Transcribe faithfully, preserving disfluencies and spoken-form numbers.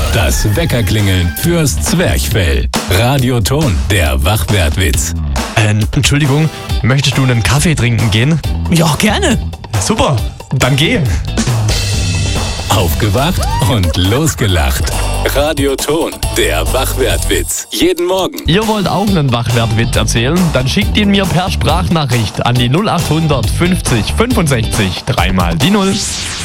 Das Weckerklingeln fürs Zwerchfell. Radioton, der Wachwertwitz. Äh, Entschuldigung, möchtest du einen Kaffee trinken gehen? Ja, gerne. Super, dann geh. Aufgewacht und losgelacht. Radioton, der Wachwertwitz. Jeden Morgen. Ihr wollt auch einen Wachwertwitz erzählen? Dann schickt ihn mir per Sprachnachricht an die null acht hundert fünfzig fünfundsechzig dreimal die Null.